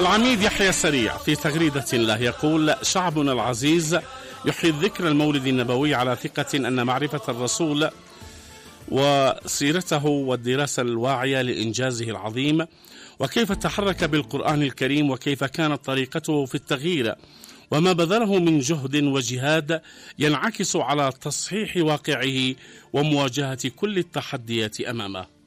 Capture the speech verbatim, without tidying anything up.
العميد يحيى سريع في تغريدة له يقول: شعبنا العزيز يحيي الذكر المولد النبوي على ثقة أن معرفة الرسول وسيرته والدراسة الواعية لإنجازه العظيم وكيف تحرك بالقرآن الكريم وكيف كانت طريقته في التغيير وما بذله من جهد وجهاد ينعكس على تصحيح واقعه ومواجهة كل التحديات أمامه.